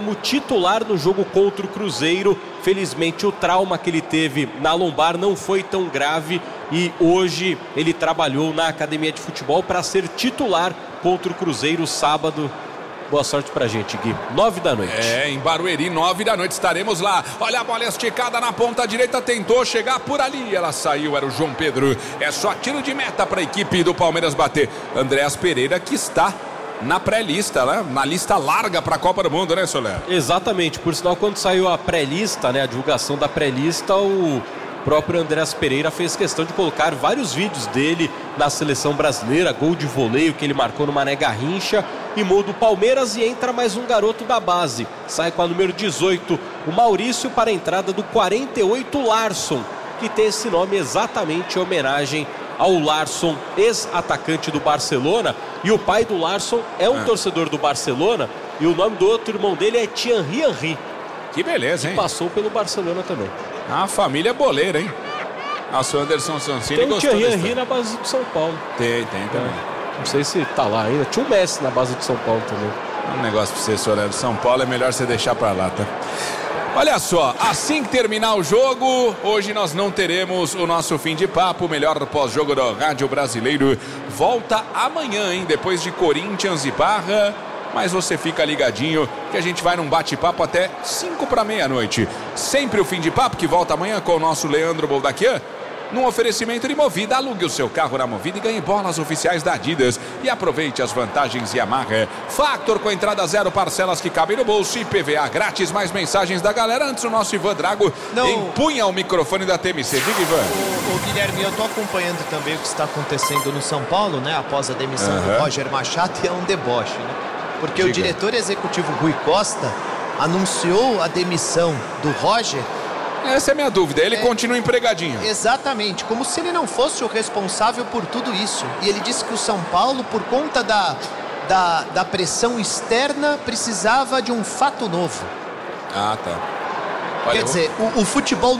como titular no jogo contra o Cruzeiro. Felizmente o trauma que ele teve na lombar não foi tão grave e hoje ele trabalhou na academia de futebol para ser titular contra o Cruzeiro sábado. Boa sorte pra gente, Gui. 9 da noite. Em Barueri, 9 da noite, estaremos lá. Olha a bola esticada na ponta direita, tentou chegar por ali, ela saiu, era o João Pedro. É só tiro de meta pra equipe do Palmeiras bater. Andréas Pereira, que está na pré-lista, né? Na lista larga pra Copa do Mundo, né, Soler? Exatamente, por sinal, quando saiu a pré-lista, né, a divulgação da pré-lista, o próprio Andréas Pereira fez questão de colocar vários vídeos dele na seleção brasileira, gol de voleio que ele marcou no Mané Garrincha, e muda o Palmeiras e entra mais um garoto da base. Sai com a número 18, o Maurício, para a entrada do 48, Larson, que tem esse nome exatamente em homenagem ao Larson, ex-atacante do Barcelona, e o pai do Larson é um torcedor do Barcelona, e o nome do outro irmão dele é Thierry Henry. Que beleza, hein? Que passou pelo Barcelona também. A família boleira, hein? Nossa, o Anderson Sancini tem gostou. Tem o Thierry Henry na base do São Paulo. Tem também. Não sei se tá lá ainda. Tinha o Messi na base do São Paulo também. Um negócio pra você, Soler. São Paulo é melhor você deixar pra lá, tá? Olha só, assim que terminar o jogo, hoje nós não teremos o nosso fim de papo. O melhor pós-jogo do Rádio Brasileiro volta amanhã, hein? Depois de Corinthians e Barra. Mas você fica ligadinho que a gente vai num bate-papo até 5 para meia-noite. Sempre o fim de papo que volta amanhã com o nosso Leandro Boldaquian. Num oferecimento de Movida, alugue o seu carro na Movida e ganhe bolas oficiais da Adidas. E aproveite as vantagens Yamaha. Factor com entrada zero, parcelas que cabem no bolso. E PVA grátis, mais mensagens da galera. Antes o nosso Ivan Drago empunha o microfone da TMC. Diga, Ivan. O Guilherme, eu tô acompanhando também o que está acontecendo no São Paulo, né? Após a demissão do Roger Machado, e é um deboche, né? Porque o diretor executivo Rui Costa anunciou a demissão do Roger. Essa é a minha dúvida, ele continua empregadinho. Exatamente, como se ele não fosse o responsável por tudo isso. E ele disse que o São Paulo, por conta da pressão externa, precisava de um fato novo. Ah, tá. Olha, quer dizer, o futebol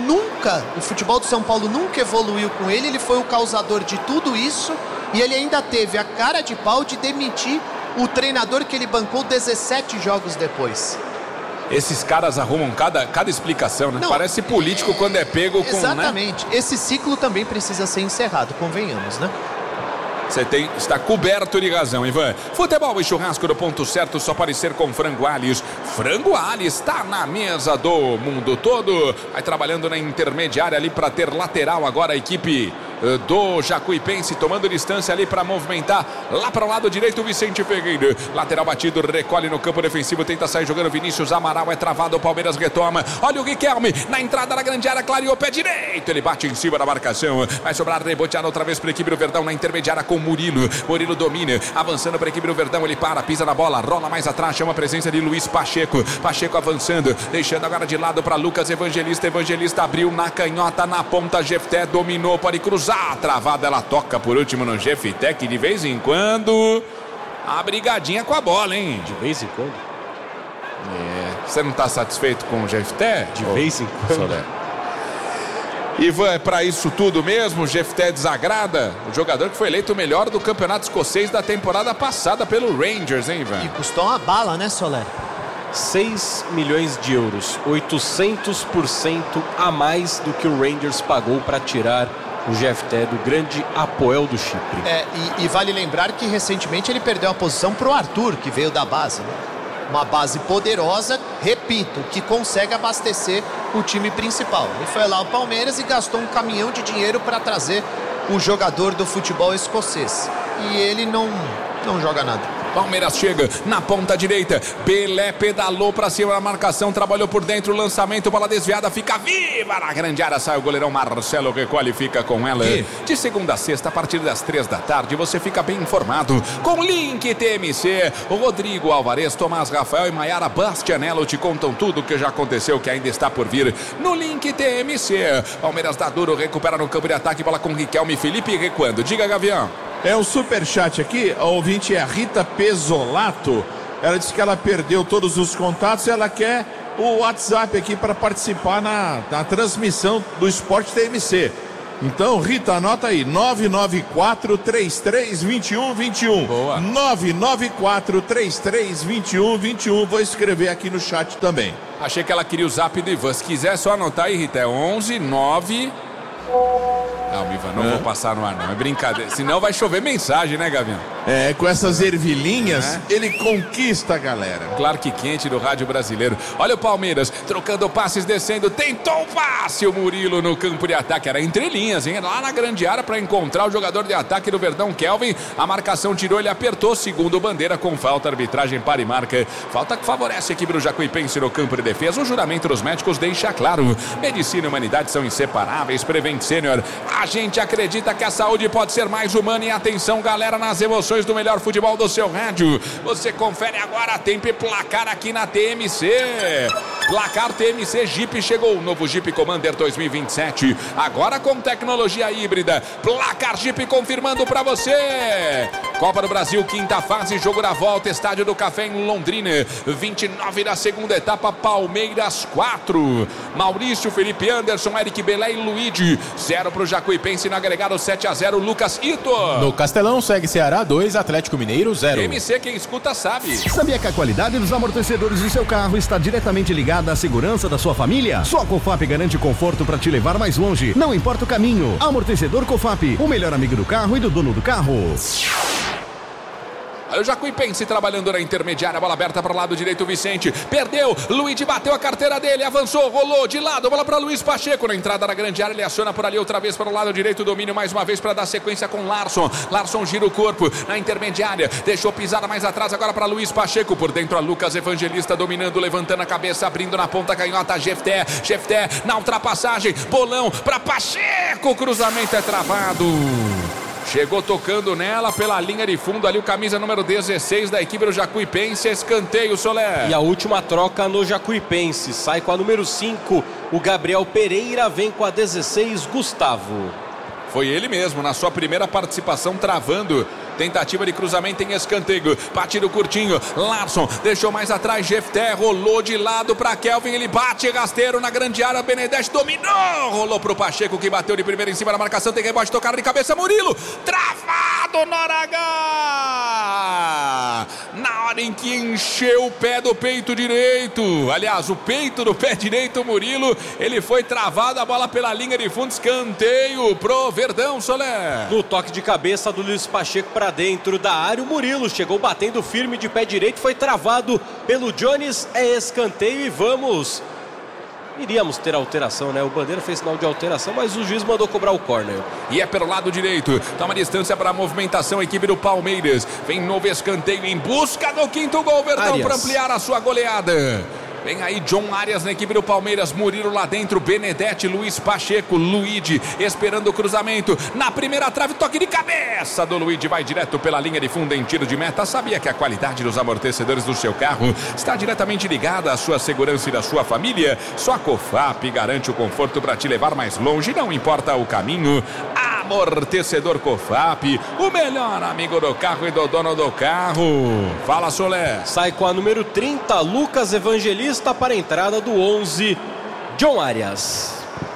do São Paulo nunca evoluiu com ele. Ele foi o causador de tudo isso. E ele ainda teve a cara de pau de demitir o treinador que ele bancou 17 jogos depois. Esses caras arrumam cada explicação, né? Não, parece político quando é pego com... Exatamente. Né? Esse ciclo também precisa ser encerrado, convenhamos, né? Você está coberto de razão, Ivan. Futebol e churrasco do ponto certo, só pode ser com Frango Alhes. Frango Alhes está na mesa do mundo todo. Vai trabalhando na intermediária ali para ter lateral agora a equipe do Jacuipense, tomando distância ali para movimentar lá para o lado direito o Vicente Ferreira. Lateral batido, recolhe no campo defensivo, tenta sair jogando Vinícius Amaral, é travado, o Palmeiras retoma. Olha o Riquelme na entrada da grande área, clareou, pé direito, ele bate em cima da marcação. Vai sobrar reboteado outra vez para a equipe do Verdão na intermediária com Murilo. Murilo domina, avançando para a equipe do Verdão, ele para, pisa na bola, rola mais atrás, chama a presença de Luiz Pacheco. Pacheco avançando, deixando agora de lado para Lucas Evangelista. Evangelista abriu na canhota, na ponta, Jefté dominou, pode cruzar. Travada, ela toca por último no Jefté, que de vez em quando a brigadinha com a bola, hein? De vez em quando? Você não está satisfeito com o Jefté? De vez em quando. Ivan, é pra isso tudo mesmo? O Jefté desagrada? O jogador que foi eleito o melhor do campeonato escocês da temporada passada pelo Rangers, hein, Ivan? E custou uma bala, né, Soler? 6 milhões de euros, 800% a mais do que o Rangers pagou para tirar o Jefté do grande Apoel do Chipre. E vale lembrar que recentemente ele perdeu a posição pro Arthur, que veio da base, né? Uma base poderosa, repito, que consegue abastecer o time principal. Ele foi lá ao Palmeiras e gastou um caminhão de dinheiro para trazer o jogador do futebol escocês. E ele não joga nada. Palmeiras chega na ponta direita, Pelé pedalou pra cima da marcação, trabalhou por dentro, lançamento, bola desviada, fica viva na grande área, sai o goleirão Marcelo, recolhe, fica com ela. De segunda a sexta, a partir das 3 da tarde, você fica bem informado com Link TMC. O Rodrigo Alvarez, Tomás Rafael e Maiara Bastianello te contam tudo o que já aconteceu, que ainda está por vir no Link TMC. Palmeiras dá duro, recupera no campo de ataque, bola com Riquelme, Felipe recuando. Diga, Gavião. É um superchat aqui, a ouvinte é a Rita Pesolato. Ela disse que ela perdeu todos os contatos e ela quer o WhatsApp aqui para participar na transmissão do Esporte TMC. Então, Rita, anota aí, 994-33-21-21. Boa. 994-33-21-21. Vou escrever aqui no chat também. Achei que ela queria o zap do Ivan. Se quiser, só anotar aí, Rita. É 11-9... Não, Ivan, não vou passar no ar, não. É brincadeira. Senão vai chover mensagem, né, Gavião? É, com essas ervilhinhas, ele conquista a galera. Clark Quente do rádio brasileiro. Olha o Palmeiras, trocando passes, descendo. Tentou o passe, o Murilo no campo de ataque. Era entre linhas, hein? Lá na grande área para encontrar o jogador de ataque do Verdão, Kelvin. A marcação tirou, ele apertou. Segundo bandeira com falta, arbitragem para e marca. Falta que favorece a equipe do Jacuipense no campo de defesa. O juramento dos médicos deixa claro. Medicina e humanidade são inseparáveis. Prevent Sênior. A gente acredita que a saúde pode ser mais humana. E atenção, galera, nas emoções do melhor futebol do seu rádio. Você confere agora, tempo e placar aqui na TMC. Placar TMC Jeep chegou. O novo Jeep Commander 2027. Agora com tecnologia híbrida. Placar Jeep confirmando pra você. Copa do Brasil, quinta fase, jogo da volta. Estádio do Café em Londrina. 29 da segunda etapa, Palmeiras 4. Maurício, Felipe Anderson, Eric Belé e Luigi. 0 pro Jacuipense no agregado 7-0, Lucas Ito. No Castelão segue Ceará 2, Atlético Mineiro 0. MC, quem escuta sabe. Sabia que a qualidade dos amortecedores do seu carro está diretamente ligada à segurança da sua família? Só a Cofap garante conforto para te levar mais longe, não importa o caminho. Amortecedor Cofap, o melhor amigo do carro e do dono do carro. Olha o Jacuipense trabalhando na intermediária, bola aberta para o lado direito, Vicente, perdeu, Luigi bateu a carteira dele, avançou, rolou de lado, bola para Luiz Pacheco, na entrada da grande área, ele aciona por ali outra vez para o lado direito, domínio mais uma vez para dar sequência com Larson gira o corpo na intermediária, deixou pisada mais atrás agora para Luiz Pacheco, por dentro a Lucas Evangelista dominando, levantando a cabeça, abrindo na ponta canhota, Jefté na ultrapassagem, bolão para Pacheco, cruzamento é travado. Chegou tocando nela pela linha de fundo ali o camisa número 16 da equipe do Jacuipense, escanteio, Soler. E a última troca no Jacuipense, sai com a número 5, o Gabriel Pereira, vem com a 16, Gustavo. Foi ele mesmo, na sua primeira participação, travando. Tentativa de cruzamento em escanteio. Batido curtinho. Larson deixou mais atrás. Jefté rolou de lado para Kelvin. Ele bate rasteiro na grande área. Benedetti dominou. Rolou pro Pacheco que bateu de primeira em cima da marcação. Tem rebote tocado de cabeça. Murilo. Travado no H. Na hora em que encheu o pé do peito direito. Aliás, o peito do pé direito, Murilo. Ele foi travado. A bola pela linha de fundo. Escanteio pro Verdão, Soler. No toque de cabeça do Luiz Pacheco para dentro da área, o Murilo chegou batendo firme de pé direito, foi travado pelo Jones, é escanteio e vamos. Iríamos ter alteração, né? O Bandeira fez sinal de alteração, mas o juiz mandou cobrar o córner. E é pelo lado direito, dá uma distância para a movimentação, a equipe do Palmeiras. Vem novo escanteio em busca do quinto gol, Verdão, para ampliar a sua goleada. Vem aí John Arias na equipe do Palmeiras, Murilo lá dentro, Benedetti, Luiz Pacheco, Luigi esperando o cruzamento, na primeira trave, toque de cabeça do Luigi, vai direto pela linha de fundo em tiro de meta. Sabia que a qualidade dos amortecedores do seu carro está diretamente ligada à sua segurança e da sua família? Só a Cofap garante o conforto para te levar mais longe, não importa o caminho. Amortecedor Cofap, o melhor amigo do carro e do dono do carro. Fala, Soler. Sai com a número 30, Lucas Evangelista, para a entrada do 11, John Arias.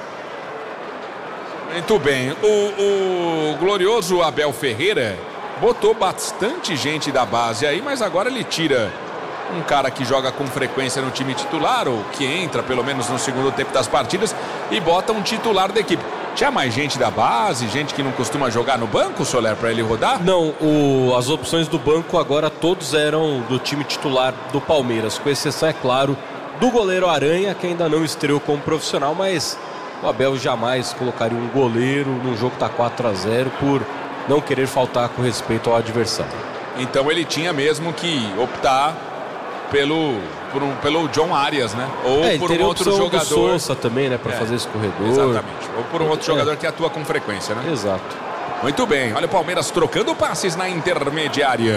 Muito bem, o glorioso Abel Ferreira botou bastante gente da base aí, mas agora ele tira um cara que joga com frequência no time titular, ou que entra pelo menos no segundo tempo das partidas, e bota um titular da equipe. Tinha mais gente da base, gente que não costuma jogar no banco, Soler, para ele rodar? Não, as opções do banco agora todos eram do time titular do Palmeiras, com exceção, é claro, do goleiro Aranha, que ainda não estreou como profissional, mas o Abel jamais colocaria um goleiro num jogo que está 4-0 por não querer faltar com respeito ao adversário. Então ele tinha mesmo que optar pelo John Arias, né? Ou por um outro jogador. Do Sousa também, né? Para fazer esse corredor. Exatamente. Ou por um outro jogador que atua com frequência, né? Exato. Muito bem. Olha o Palmeiras trocando passes na intermediária.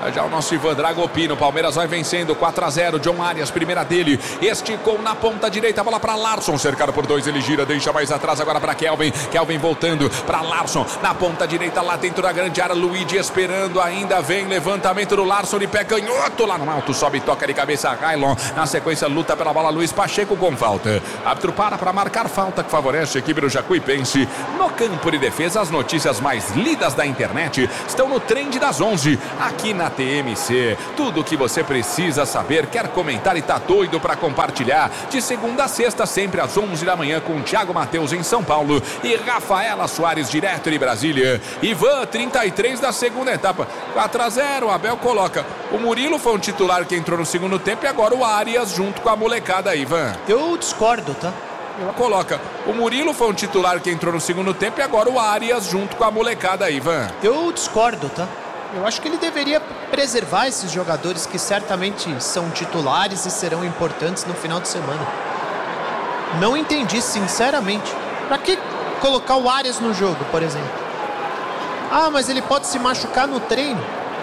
Já o nosso Ivan Dragopino, Palmeiras vai vencendo 4-0, John Arias, primeira dele, esticou na ponta direita, bola para Larsson, cercado por 2, ele gira, deixa mais atrás agora para Kelvin voltando para Larsson, na ponta direita lá dentro da grande área, Luigi esperando, ainda vem levantamento do Larsson de pé canhoto lá no alto, sobe, toca de cabeça Railon, na sequência luta pela bola Luiz Pacheco com falta, árbitro para marcar falta que favorece a equipe do Jacuipense. No campo de defesa, as notícias mais lidas da internet estão no Trend das 11, aqui na TMC. Tudo o que você precisa saber, quer comentar e tá doido para compartilhar. De segunda a sexta, sempre às 11 da manhã, com Thiago Matheus em São Paulo e Rafaela Soares, direto de Brasília. Ivan, 33 da segunda etapa. 4-0, o Abel coloca. O Murilo foi um titular que entrou no segundo tempo e agora o Arias junto com a molecada, Ivan. Eu discordo, tá? Coloca. O Murilo foi um titular que entrou no segundo tempo e agora o Arias junto com a molecada, Ivan. Eu discordo, tá? Eu acho que ele deveria preservar esses jogadores que certamente são titulares e serão importantes no final de semana. Não entendi, sinceramente. Pra que colocar o Arias no jogo, por exemplo? Ah, mas ele pode se machucar no treino.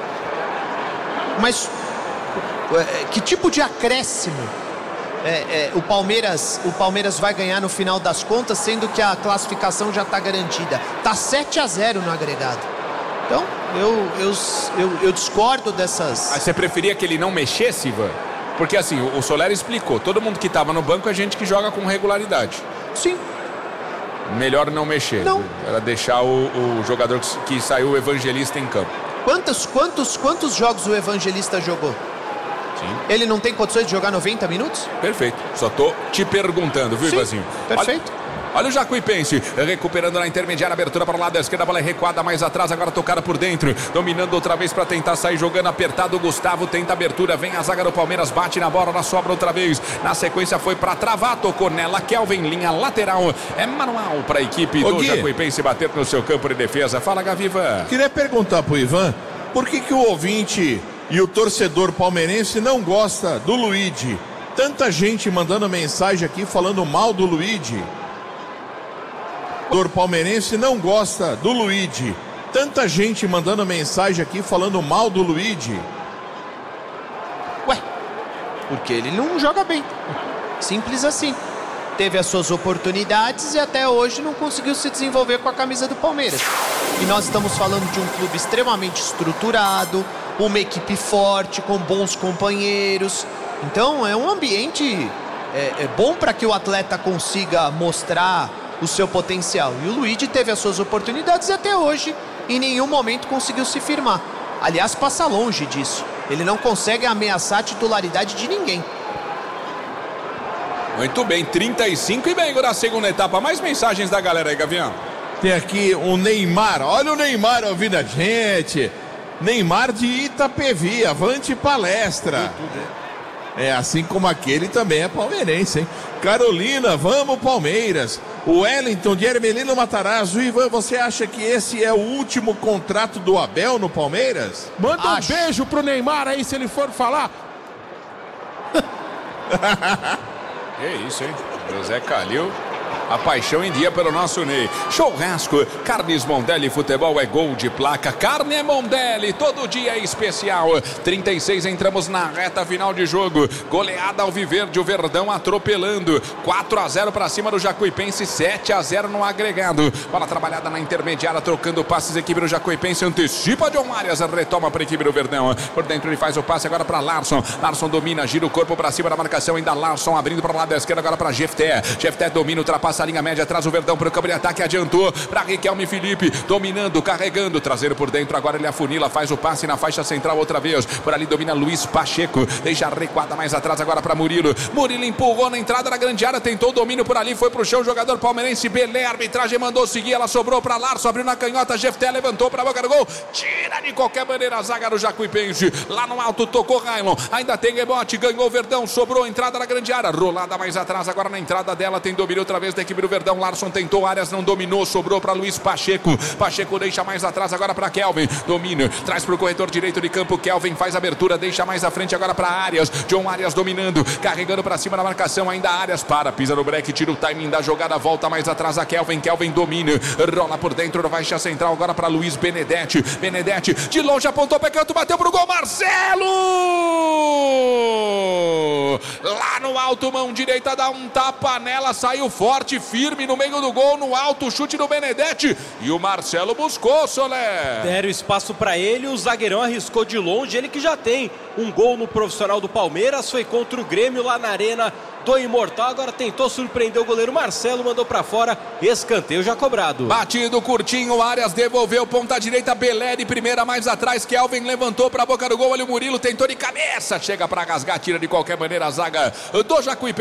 Mas que tipo de acréscimo o Palmeiras vai ganhar no final das contas, sendo que a classificação já está garantida? Tá 7-0 no agregado. Então, eu discordo dessas... Mas você preferia que ele não mexesse, Ivan? Porque assim, o Soler explicou, todo mundo que estava no banco é gente que joga com regularidade. Sim. Melhor não mexer. Não. Era deixar o jogador que saiu, o Evangelista, em campo. Quantos jogos o Evangelista jogou? Sim. Ele não tem condições de jogar 90 minutos? Perfeito. Só tô te perguntando, viu, Ivazinho? Perfeito. Olha o Jacuipense, recuperando na intermediária, abertura para o lado da esquerda, a bola é recuada mais atrás, agora tocada por dentro, dominando outra vez para tentar sair jogando apertado, o Gustavo tenta abertura, vem a zaga do Palmeiras, bate na bola, na sobra outra vez, na sequência foi para travar, tocou nela, Kelvin, linha lateral, é manual para a equipe do Jacuipense bater no seu campo de defesa. Fala, Gaviva. Queria perguntar pro Ivan, por que o ouvinte e o torcedor palmeirense não gosta do Luigi? Tanta gente mandando mensagem aqui falando mal do Luigi. O torcedor palmeirense não gosta do Luigi. Tanta gente mandando mensagem aqui falando mal do Luigi. Ué, porque ele não joga bem. Simples assim. Teve as suas oportunidades e até hoje não conseguiu se desenvolver com a camisa do Palmeiras. E nós estamos falando de um clube extremamente estruturado, uma equipe forte, com bons companheiros. Então é um ambiente bom para que o atleta consiga mostrar o seu potencial. E o Luigi teve as suas oportunidades e até hoje em nenhum momento conseguiu se firmar. Aliás, passa longe disso. Ele não consegue ameaçar a titularidade de ninguém. Muito bem, 35 e meio da segunda etapa. Mais mensagens da galera aí, Gavião. Tem aqui o Neymar. Olha o Neymar ouvindo a gente. Neymar de Itapevi, avante palestra. Assim como aquele também é palmeirense, hein? Carolina, vamos Palmeiras. O Wellington de Hermelino Matarazzo. Ivan, você acha que esse é o último contrato do Abel no Palmeiras? Manda um beijo pro Neymar aí, se ele for falar. Que isso, hein? José Calil, a paixão em dia pelo nosso Ney. Churrasco, Carnes Mondelli, futebol é gol de placa. Carne é Mondelli, todo dia é especial. 36, entramos na reta final de jogo. Goleada alviverde, o Verdão atropelando. 4-0 para cima do Jacuipense, 7-0 no agregado. Bola trabalhada na intermediária, trocando passes, equipe do Jacuipense antecipa John Arias, retoma para a equipe do Verdão. Por dentro ele faz o passe agora para Larsson. Larsson domina, gira o corpo para cima da marcação, ainda Larsson abrindo para o lado da esquerda agora para Jefté. Jefté domina, ultrapassa a linha média, traz o Verdão para o campo de ataque, adiantou para Riquelme Felipe, dominando, carregando, traseiro por dentro, agora ele afunila, faz o passe na faixa central outra vez, por ali domina Luiz Pacheco, deixa a recuada mais atrás agora para Murilo empurrou na entrada da grande área, tentou o domínio por ali, foi pro chão, jogador palmeirense, Belé, a arbitragem mandou seguir, ela sobrou para Larsson, abriu na canhota, Jefté levantou para a boca do gol, tira de qualquer maneira a zaga do Jacuipense, lá no alto tocou Railon, ainda tem rebote, ganhou o Verdão, sobrou a entrada da grande área, rolada mais atrás, agora na entrada dela, tem domínio outra vez da equipe do Verdão. Larson tentou, Arias não dominou, sobrou para Luiz Pacheco. Pacheco deixa mais atrás agora para Kelvin. Domina, traz para o corredor direito de campo. Kelvin faz abertura, deixa mais à frente agora para Arias. John Arias dominando, carregando para cima na marcação. Ainda Arias para, pisa no break, tira o timing da jogada, volta mais atrás a Kelvin. Kelvin domina, rola por dentro da faixa central agora para Luiz Benedetti. Benedetti de longe apontou para canto, bateu pro gol. Marcelo! Lá no alto, mão direita, dá um tapa nela, saiu forte, firme no meio do gol, no alto, chute do Benedetti. E o Marcelo buscou, Solé. Deram espaço para ele, o zagueirão arriscou de longe, ele que já tem um gol no profissional do Palmeiras, foi contra o Grêmio lá na Arena do Imortal, agora tentou surpreender o goleiro Marcelo, mandou pra fora, escanteio já cobrado. Batido curtinho, Arias devolveu, ponta direita, Belé de primeira mais atrás, Kelvin levantou pra boca do gol, olha o Murilo, tentou de cabeça, chega pra rasgar, tira de qualquer maneira a zaga do Jacuipense.